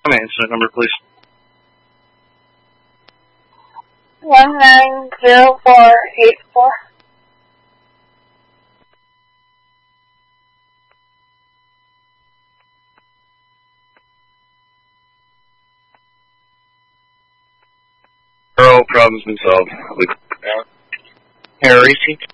Incident number, please. 190484. All problems been solved. Harry,